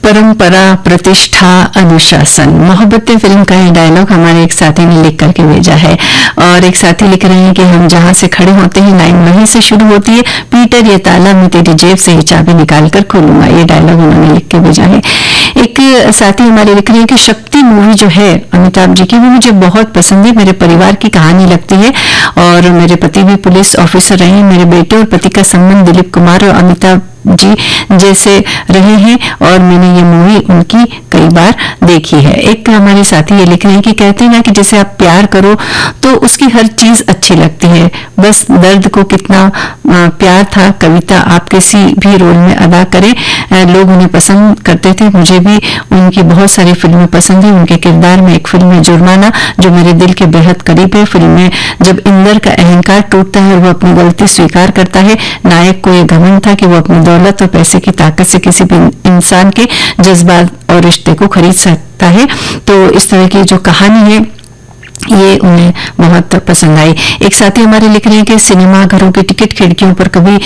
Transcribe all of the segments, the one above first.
परंपरा, प्रतिष्ठा, अनुशासन, मोहब्बत फिल्म का ये डायलॉग हमारे एक साथी ने लिख करके भेजा है। और एक साथी लिख रहे हैं कि हम जहां से खड़े होते हैं लाइन वहीं से शुरू होती है। पीटर, ये ताला मैं तेरी जेब से ये चाबी निकाल कर खोलूंगा। ये डायलॉग उन्होंने लिख के भेजा है। एक साथी हमारे लिख रहे हैं कि शक्ति मूवी जो है अमिताभ जी की, वो मुझे बहुत पसंद है। मेरे परिवार की कहानी लगती है और मेरे पति भी पुलिस ऑफिसर रहे हैं। मेरे बेटे और पति का संबंध दिलीप कुमार और अमिताभ जी जैसे रहे हैं और मैंने ये मूवी उनकी कई बार देखी है। एक हमारे साथी ये लिख रहे हैं कि कहते हैं ना कि जैसे आप प्यार करो तो उसकी हर चीज अच्छी लगती है, बस दर्द को कितना प्यार था। कविता आप किसी भी रोल में अदा करें, लोग उन्हें पसंद करते थे। मुझे भी उनकी बहुत सारी फिल्में पसंद है। उनके किरदार में एक फिल्म है जुर्माना जो मेरे दिल के बेहद करीब है। फिल्म में जब इंदर का अहंकार टूटता है और वो अपनी गलती स्वीकार करता है, नायक को यह घमंड था कि वो अपनी दौलत और पैसे की ताकत से किसी भी इंसान के जज्बात और रिश्ते को खरीद सकता है। तो इस तरह की जो कहानी है ये उन्हें बहुत पसंद आई। एक साथी हमारे लिख रहे हैं कि सिनेमा घरों की टिकट खिड़कियों पर कभी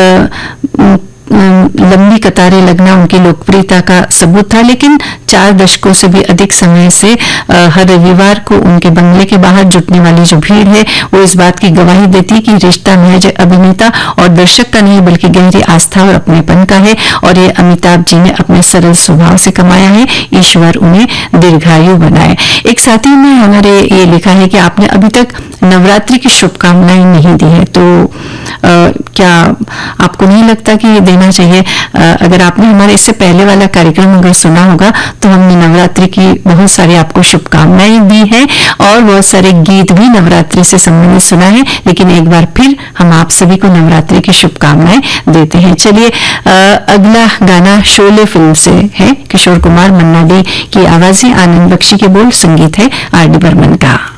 लंबी कतारें लगना उनकी लोकप्रियता का सबूत था, लेकिन 4 दशकों से भी अधिक समय से हर रविवार को उनके बंगले के बाहर जुटने वाली जो भीड़ है वो इस बात की गवाही देती है कि रिश्ता महज अभिनेता और दर्शक का नहीं बल्कि गहरी आस्था और अपनेपन का है। और ये अमिताभ जी ने अपने सरल स्वभाव से कमाया है। ईश्वर उन्हें दीर्घायु बनाए। एक साथी ने हमारे ये लिखा है कि आपने अभी तक नवरात्रि की शुभकामनाएं नहीं दी है, तो क्या आपको नहीं लगता कि ये देना चाहिए? अगर आपने हमारे इससे पहले वाला कार्यक्रम अगर सुना होगा तो हमने नवरात्रि की बहुत सारी आपको शुभकामनाएं दी है और बहुत सारे गीत भी नवरात्रि से संबंधित सुना है। लेकिन एक बार फिर हम आप सभी को नवरात्रि की शुभकामनाएं देते हैं। चलिए अगला गाना शोले फिल्म से है। किशोर कुमार, मन्ना डे की आवाज है, आनंद बख्शी के बोल, संगीत है आर डी बर्मन का।